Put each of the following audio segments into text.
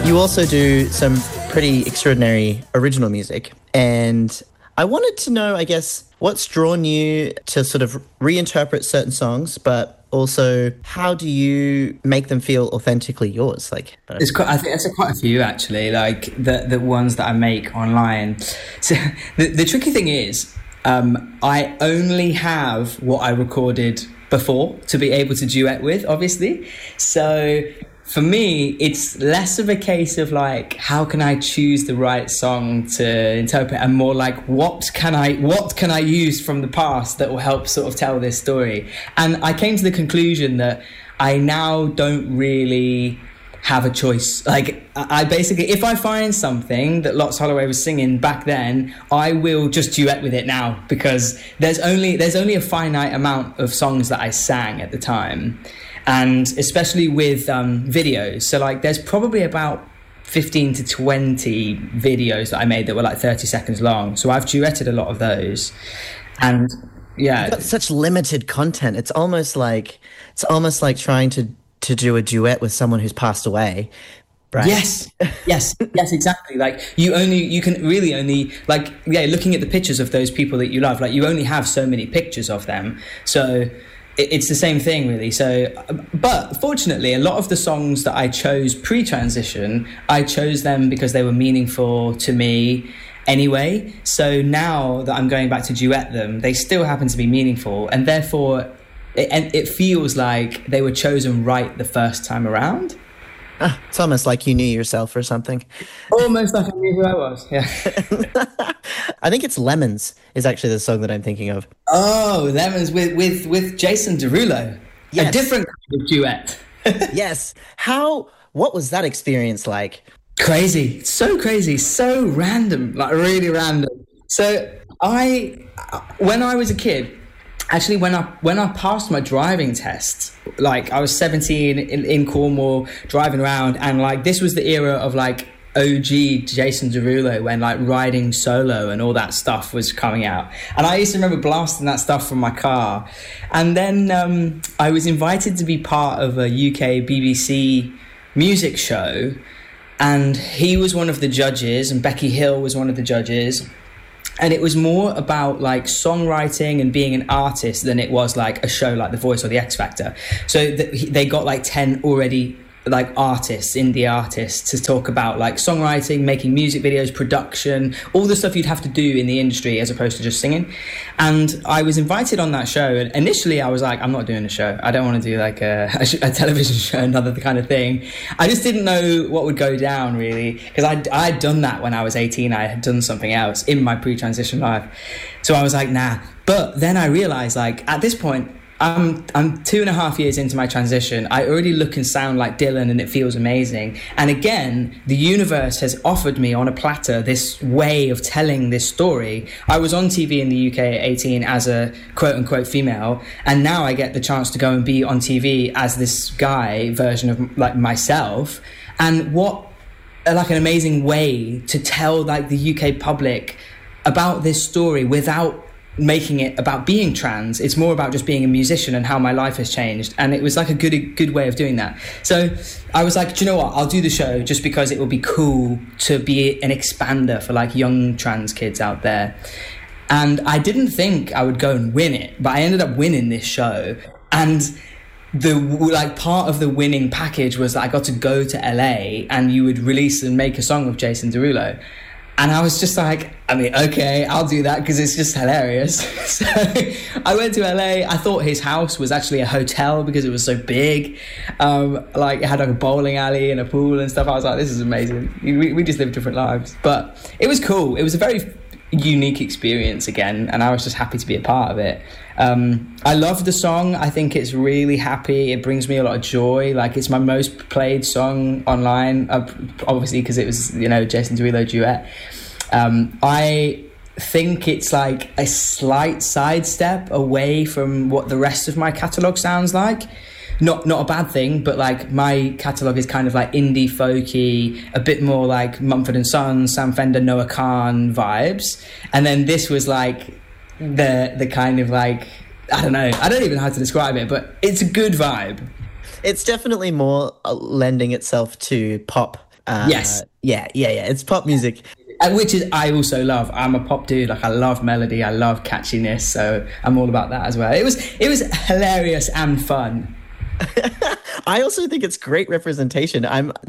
You also do some pretty extraordinary original music, and I wanted to know, I guess, what's drawn you to sort of reinterpret certain songs, but also how do you make them feel authentically yours? I think it's quite a few actually, like the ones that I make online. So the tricky thing is, I only have what I recorded before to be able to duet with, obviously. So for me, it's less of a case of like, how can I choose the right song to interpret, and more like, what can I use from the past that will help sort of tell this story? And I came to the conclusion that I now don't really have a choice. Like, I basically, if I find something that Lots Holloway was singing back then, I will just duet with it now, because there's only a finite amount of songs that I sang at the time. And especially with videos. So like there's probably about 15 to 20 videos that I made that were like 30 seconds long. So I've duetted a lot of those. And yeah. You've got such limited content. It's almost like trying to do a duet with someone who's passed away. Right? Yes, exactly. Like you can really only, like, yeah, looking at the pictures of those people that you love, like you only have so many pictures of them. So it's the same thing, really. So, but fortunately, a lot of the songs that I chose pre-transition, I chose them because they were meaningful to me anyway. So now that I'm going back to duet them, they still happen to be meaningful, and therefore it feels like they were chosen right the first time around. It's almost like you knew yourself or something. Almost like I knew who I was, yeah. I think it's Lemons is actually the song that I'm thinking of. Oh, Lemons with Jason Derulo. Yes. A different kind of duet. Yes. What was that experience like? Crazy. So crazy. So random. Like really random. So when I was a kid, actually, when I passed my driving test, like I was 17 in Cornwall driving around, and like this was the era of like OG Jason Derulo, when like Riding Solo and all that stuff was coming out, and I used to remember blasting that stuff from my car. And then I was invited to be part of a UK BBC music show, and he was one of the judges, and Becky Hill was one of the judges. And it was more about like songwriting and being an artist than it was like a show like The Voice or The X Factor. So they got like 10 already like indie artists to talk about like songwriting, making music videos, production, all the stuff you'd have to do in the industry as opposed to just singing. And I was invited on that show, and initially I was like, I'm not doing a show. I don't want to do like a television show, another kind of thing. I just didn't know what would go down, really, because I'd done that when I was 18. I had done something else in my pre-transition life. So I was like, nah. But then I realized, like, at this point, I'm 2.5 years into my transition. I already look and sound like Dylan, and it feels amazing. And again, the universe has offered me on a platter this way of telling this story. I was on TV in the UK at 18 as a quote-unquote female, and now I get the chance to go and be on TV as this guy version of like myself. And what like an amazing way to tell like the UK public about this story without making it about being trans. It's more about just being a musician and how my life has changed, and it was like a good way of doing that. So I was like, do you know what, I'll do the show just because it will be cool to be an expander for like young trans kids out there. And I didn't think I would go and win it, but I ended up winning this show. And the like part of the winning package was that I got to go to LA, and you would release and make a song with Jason Derulo. And I was just like, I mean, okay, I'll do that because it's just hilarious. So I went to LA. I thought his house was actually a hotel because it was so big. Like it had like a bowling alley and a pool and stuff. I was like, this is amazing. We just live different lives. But it was cool. It was a very unique experience again, and I was just happy to be a part of it. I love the song. I think it's really happy. It brings me a lot of joy. Like it's my most played song online, obviously because it was, you know, Jason Derulo duet. I think it's like a slight sidestep away from what the rest of my catalogue sounds like. Not a bad thing, but like my catalogue is kind of like indie folky, a bit more like Mumford & Sons, Sam Fender, Noah Kahan vibes. And then this was like the kind of like, I don't know, I don't even know how to describe it, but it's a good vibe. It's definitely more lending itself to pop Yes. Yeah. It's pop music. Which is I also love. I'm a pop dude. Like I love melody. I love catchiness. So I'm all about that as well. It was hilarious and fun. I also think it's great representation.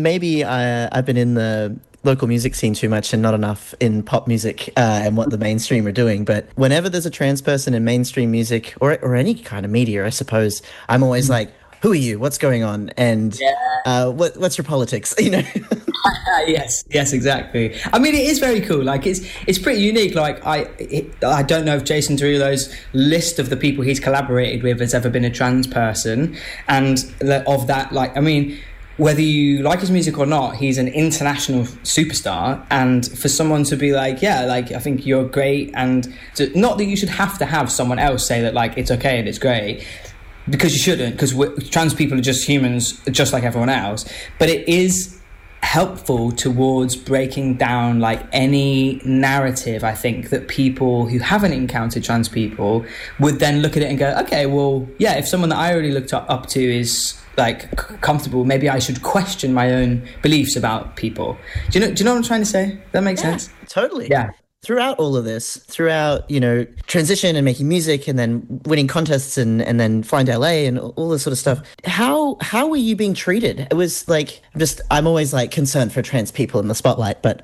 I've been in the local music scene too much and not enough in pop music and what the mainstream are doing. But whenever there's a trans person in mainstream music or any kind of media, I suppose, I'm always like, who are you? What's going on? And what's your politics? You know? Yes, exactly. I mean, it is very cool. Like it's pretty unique. Like I don't know if Jason Derulo's list of the people he's collaborated with has ever been a trans person, and of that, like, I mean, whether you like his music or not, he's an international superstar. And for someone to be like, yeah, like, I think you're great, and not that you should have to have someone else say that, like, it's okay and it's great, because you shouldn't, because trans people are just humans, just like everyone else. But it is helpful towards breaking down like any narrative, I think, that people who haven't encountered trans people would then look at it and go, okay, well, yeah, if someone that I already looked up to is like comfortable, maybe I should question my own beliefs about people. Do you know what I'm trying to say? Does that make sense? Totally. Yeah. Throughout all of this, transition and making music and then winning contests and then flying to LA and all this sort of stuff, how were you being treated? It was like, I'm always like concerned for trans people in the spotlight, but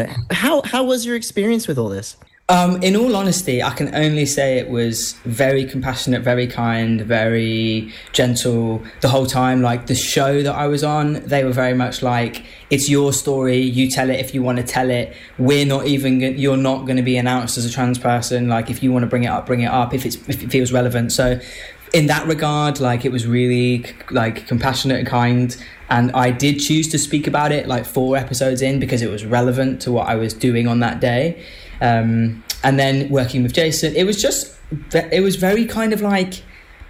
how was your experience with all this? In all honesty, I can only say it was very compassionate, very kind, very gentle the whole time. Like the show that I was on, they were very much like, it's your story, you tell it if you want to tell it. You're not going to be announced as a trans person. Like if you want to bring it up if it feels relevant. So in that regard, like it was really like compassionate and kind. And I did choose to speak about it like 4 episodes in because it was relevant to what I was doing on that day. And then working with Jason, it was very kind of like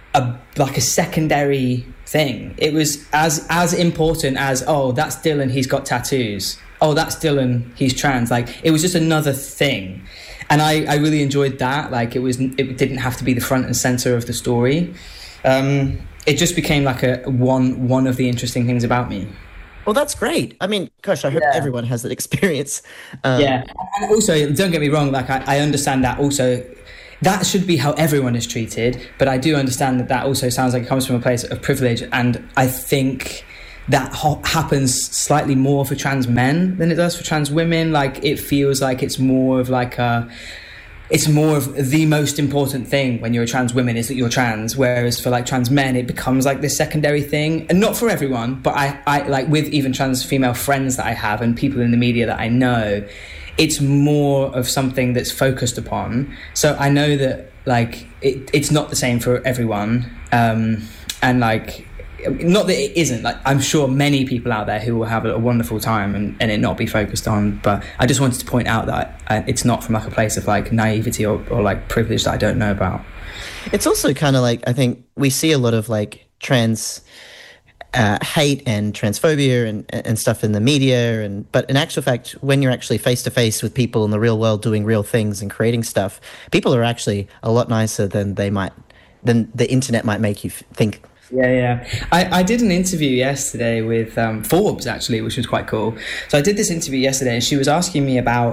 a secondary thing. It was as important as, oh, that's Dylan, he's got tattoos. Oh, that's Dylan, he's trans. Like it was just another thing. And I really enjoyed that. Like it didn't have to be the front and center of the story. It just became like one of the interesting things about me. Well, that's great. I mean, gosh, I hope everyone has that experience. And also, don't get me wrong, like I understand that also, that should be how everyone is treated, but I do understand that also sounds like it comes from a place of privilege, and I think that happens slightly more for trans men than it does for trans women. Like, it feels like it's more of like it's more of the most important thing when you're a trans woman is that you're trans, whereas for like trans men it becomes like this secondary thing. And not for everyone, but I like with even trans female friends that I have and people in the media that I know, it's more of something that's focused upon. So I know that like it's not the same for everyone, and like, not that it isn't, like I'm sure many people out there who will have a wonderful time and it not be focused on, but I just wanted to point out that it's not from like a place of like naivety or like privilege that I don't know about. It's also kind of like, I think we see a lot of like trans hate and transphobia and stuff in the media, but in actual fact, when you're actually face to face with people in the real world doing real things and creating stuff, people are actually a lot nicer than the internet might make you think. Yeah. I did an interview yesterday with Forbes, actually, which was quite cool. So I did this interview yesterday, and she was asking me about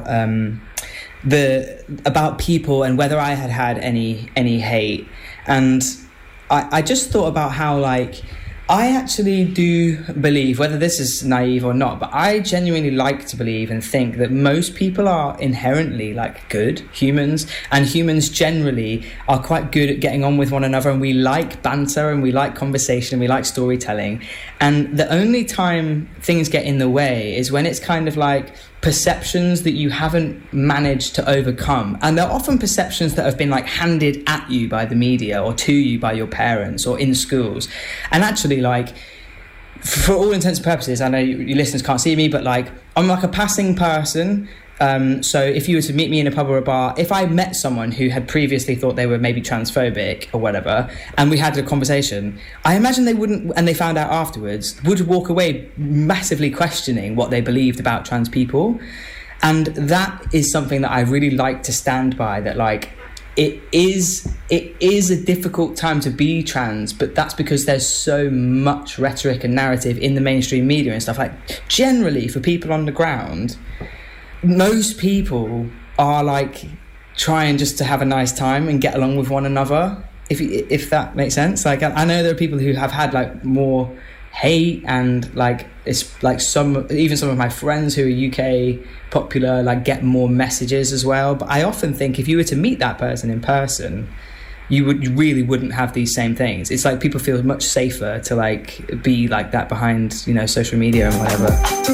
about people and whether I had any hate. And I just thought about how, like, I actually do believe, whether this is naive or not, but I genuinely like to believe and think that most people are inherently like good humans, and humans generally are quite good at getting on with one another, and we like banter and we like conversation and we like storytelling. And the only time things get in the way is when it's kind of like perceptions that you haven't managed to overcome, and they're often perceptions that have been like handed at you by the media or to you by your parents or in schools. And actually, like, for all intents and purposes, I know your listeners can't see me, but like I'm like a passing person. So if you were to meet me in a pub or a bar, if I met someone who had previously thought they were maybe transphobic or whatever, and we had a conversation, I imagine they wouldn't, and they found out afterwards, would walk away massively questioning what they believed about trans people. And that is something that I really like to stand by, that like, it is a difficult time to be trans, but that's because there's so much rhetoric and narrative in the mainstream media and stuff. Like, generally, for people on the ground, most people are like trying just to have a nice time and get along with one another, if that makes sense. Like, I know there are people who have had like more hate, and like it's like some of my friends who are UK popular like get more messages as well. But I often think if you were to meet that person in person, you really wouldn't have these same things. It's like people feel much safer to like be like that behind, you know, social media and whatever.